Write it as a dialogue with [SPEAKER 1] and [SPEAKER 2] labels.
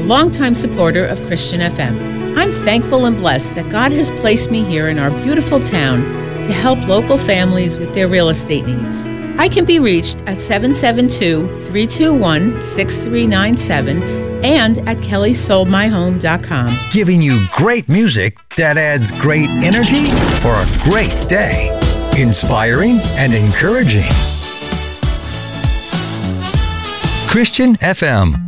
[SPEAKER 1] longtime supporter of Christian FM. I'm thankful and blessed that God has placed me here in our beautiful town to help local families with their real estate needs. I can be reached at 772-321-6397 and at kellysoldmyhome.com.
[SPEAKER 2] Giving you great music that adds great energy for a great day. Inspiring and encouraging. Christian FM.